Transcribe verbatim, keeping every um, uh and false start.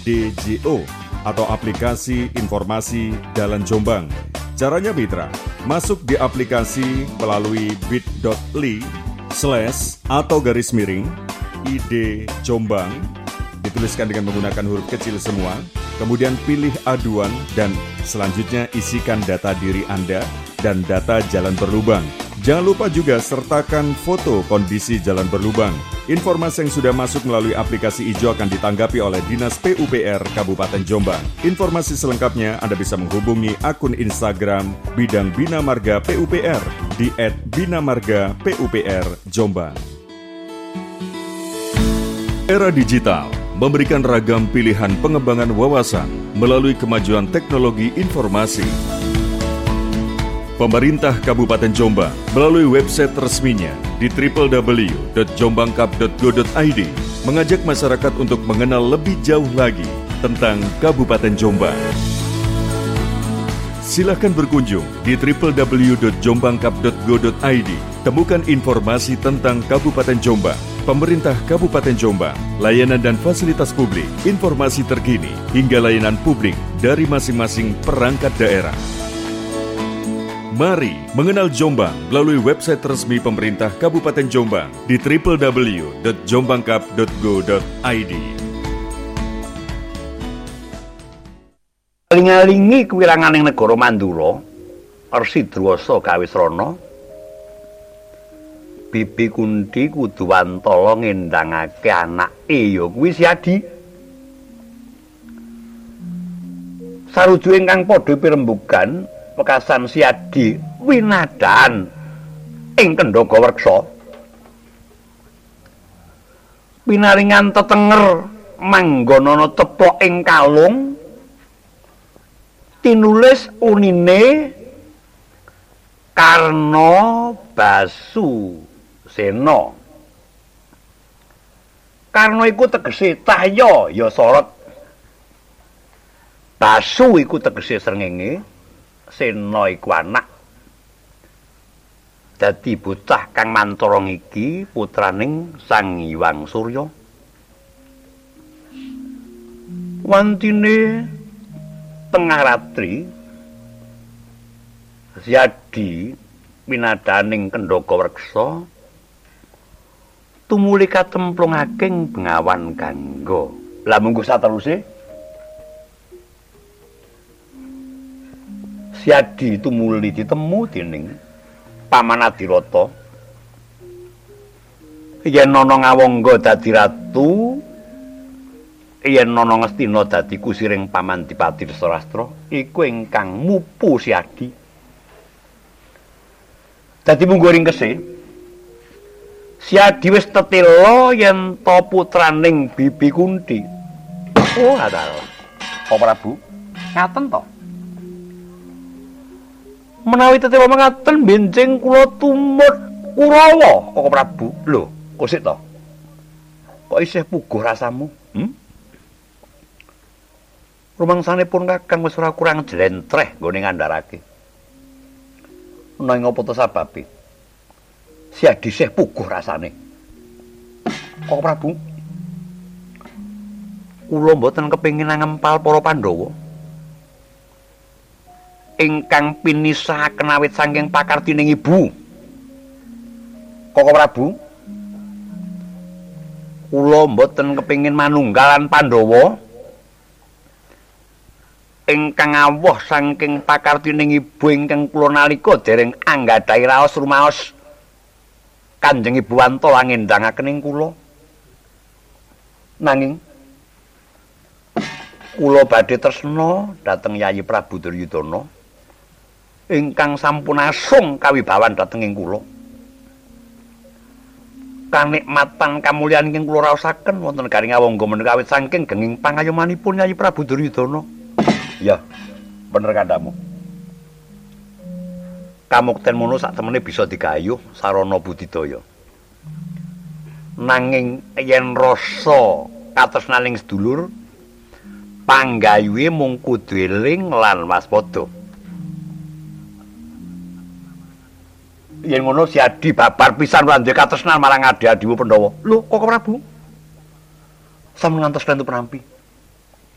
D J O atau aplikasi informasi Dalan Jombang. Caranya mitra, masuk di aplikasi melalui bit.ly slash atau garis miring I D Jombang, dituliskan dengan menggunakan huruf kecil semua, kemudian pilih aduan dan selanjutnya isikan data diri Anda dan data jalan berlubang. Jangan lupa juga sertakan foto kondisi jalan berlubang. Informasi yang sudah masuk melalui aplikasi ijo akan ditanggapi oleh Dinas P U P R Kabupaten Jombang. Informasi selengkapnya Anda bisa menghubungi akun Instagram Bidang Bina Marga P U P R di et bina marga P U P R Jombang. Era digital memberikan ragam pilihan pengembangan wawasan melalui kemajuan teknologi informasi. Pemerintah Kabupaten Jombang melalui website resminya di w w w dot jombangkap dot go dot i d mengajak masyarakat untuk mengenal lebih jauh lagi tentang Kabupaten Jombang. Silakan berkunjung di w w w dot jombangkap dot go dot i d. Temukan informasi tentang Kabupaten Jombang, pemerintah Kabupaten Jombang, layanan dan fasilitas publik, informasi terkini, hingga layanan publik dari masing-masing perangkat daerah. Mari mengenal Jombang melalui website resmi pemerintah Kabupaten Jombang di w w w dot jombangkap dot go dot i d. Aling-alingi kewiranganing negara Mandura, Resi Drwasa Kawisrana, Bibi Kunthi kudu wantala ngendhangake anake ya kuwi si Adi. Sarujuk ingkang padha pirembugan wekasan si Adi winadan ing Kendhaga Wreksa. Pinaringan tetenger manggonana tepok ing kalung tinulis unine Karna Basu Sena. Karna iku tegese cahya ya sorot. Basu iku tegese srengenge. Sena iku anak. Dadi bocah kang mantorong iki putraning Sang Hyang Surya. Wantine tengah ratri Adi winadaning Kendhaga Wreksa tumuli katemplungaking Bengawan Gangga. Lah munggo sateruse si Adi tumuli ditemu dening Paman Adirata. Yen ana Ngawangga dadi ratu, yen ana Ngastina dadi kusiring Paman Dipati Dhasarastra, iku ingkang mupu si Adi. Dadi munggo ringkese si Adi wis tetela yen ta putraning Bibi Kunthi. Oh, adalah Pak Prabu, ngaten to? Menawi tetela mengaten benjing kula tumut Kurawa, Koko Prabu. Lho, kok sik to? Kok isih puguh rasamu? Hmm? Rumangsanipun Kakang wis ora kurang jlentreh nggone ngandharake. Nanging apa to sababe? Si Adi isih puguh rasane. Koko Prabu, kula mboten kepengin ngempal para Pandhawa ingkang pinisahaken awit saking pakartining ibu. Koko Prabu, kula mboten kepengin manunggalan Pandhawa ingkang awoh saking pakartining ibu ingkang kula nalika dereng anggadhahi raos rumaos Kanjeng Ibu Wantala ngendhangaken ing kula. Nanging kula badhe tresna dhateng Yayi Prabu Duryudana ingkang sampun asung kawibawan dhateng ing kula. Kanikmatan kamulyan ingkang kula raosaken wonten garing Ngawangga menika awit saking genging pangayomanipun Yayi Prabu Duryudana. Ya, bener kandhamu. Kamukten mono sak temene bisa digayuh sarana budidaya. Nanging yen rasa katresnaning sedulur, panggayuhe mung kudu eling lan waspada. Yen ngono si Adi babar pisan lan katresnan marang adi-adimu Pandhawa. Lho, Koko Prabu. Sampun ngantos lentu penampi.